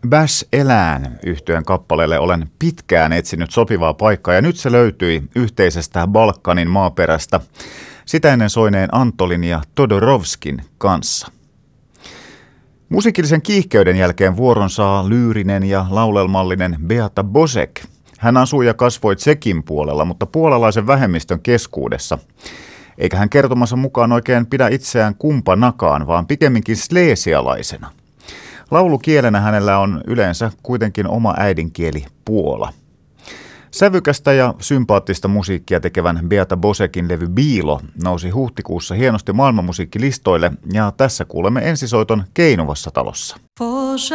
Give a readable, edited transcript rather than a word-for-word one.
Bäs elään -yhtyeen kappaleelle olen pitkään etsinyt sopivaa paikkaa ja nyt se löytyi yhteisestä Balkanin maaperästä sitä ennen soineen Antolin ja Todorovskin kanssa. Musiikillisen kiihkeyden jälkeen vuoron saa lyyrinen ja laulelmallinen Beata Bosek. Hän asui ja kasvoi Tšekin puolella, mutta puolalaisen vähemmistön keskuudessa. Eikä hän kertomansa mukaan oikein pidä itseään kumpanakaan, vaan pikemminkin sleesialaisena. Laulukielenä hänellä on yleensä kuitenkin oma äidinkieli puola. Sävykästä ja sympaattista musiikkia tekevän Beata Bosekin levy Biilo nousi huhtikuussa hienosti maailmanmusiikkilistoille ja tässä kuulemme ensisoiton Keinuvassa talossa.